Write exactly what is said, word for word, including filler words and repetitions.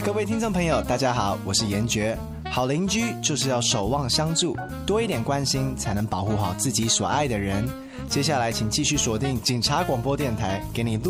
各位听众朋友大家好，我是严爵。好邻居就是要守望相助，多一点关心才能保护好自己所爱的人。接下来请继续锁定警察广播电台，给你录